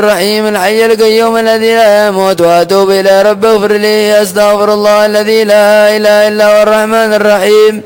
الرحيم الحي القيوم الذي لا يموت وأتوب إلى رب اغفر لي أستغفر الله الذي لا إله إلا هو الرحمن الرحيم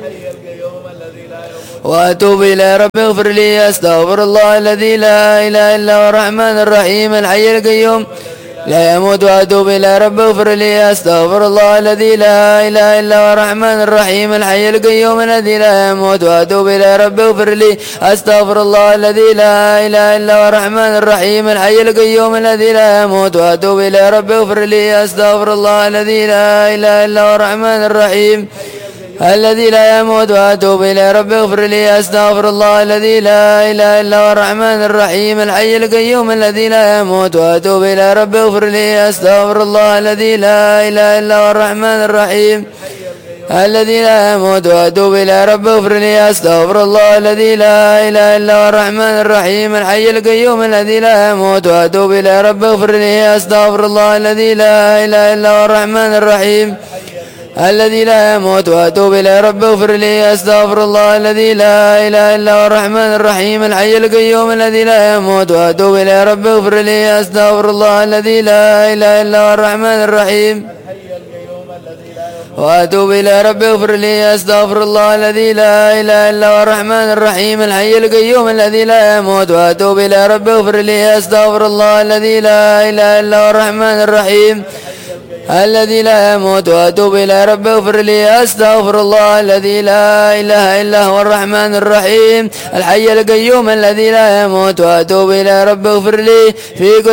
وأتوب إلى رب اغفر لي أستغفر الله الذي لا إله إلا هو الرحمن الرحيم الحي القيوم لا يموت وأتوب إلى رب اغفر لي أستغفر الله الذي لا إله إلا هو الرحمن الرحيم الحي القيوم الذي لا يموت وأتوب إلى رب اغفر لي أستغفر الله الذي لا إله إلا هو الرحمن الرحيم الحي القيوم الذي لا يموت وأتوب إلى رب اغفر لي أستغفر الله الذي لا إله إلا هو الرحمن الرحيم الذي لا يموت وأتوب إلى رب اغفر لي أستغفر الله الذي لا إله إلا هو الرحمن الرحيم الحي القيوم الذي لا يموت وأتوب إلى رب اغفر لي أستغفر الله الذي لا إله إلا هو الرحمن الرحيم الذي لا يموت وأتوب إلى رب اغفر لي أستغفر الله الذي لا إله إلا هو الرحمن الرحيم الحي القيوم الذي لا يموت وأتوب إلى رب اغفر لي أستغفر الله الذي لا إله إلا هو الرحمن الرحيم الذي لا يموت وأتوب إلى رب اغفر لي أستغفر الله الذي لا إله إلا هو الرحمن الرحيم الحي القيوم الذي لا يموت وأتوب إلى رب اغفر لي أستغفر الله الذي لا إله إلا هو الرحمن الرحيم وأتوب إلى رب اغفر لي أستغفر الله الذي لا إله إلا هو الرحمن الرحيم الحي القيوم الذي لا يموت وأتوب إلى رب اغفر لي أستغفر الله الذي لا إله إلا هو الرحمن الرحيم الذي لا يموت وأتوب إلى رب اغفر لي أستغفر الله الذي لا إله إلا هو الرحمن الرحيم الحي القيوم الذي لا يموت وأتوب إلى رب اغفر لي في كل